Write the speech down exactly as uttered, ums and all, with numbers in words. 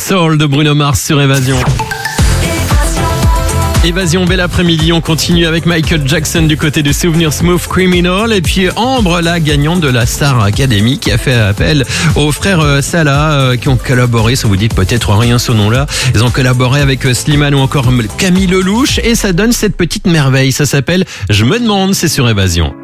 Soul de Bruno Mars sur Évasion. Évasion, bel après-midi, on continue avec Michael Jackson du côté du Souvenir Smooth Criminal et puis Ambre, la gagnante de la Star Academy qui a fait appel aux frères Salah qui ont collaboré, ça vous dit peut-être rien ce nom-là, ils ont collaboré avec Slimane ou encore Camille Lelouch et ça donne cette petite merveille, ça s'appelle Je me demande, c'est sur Évasion.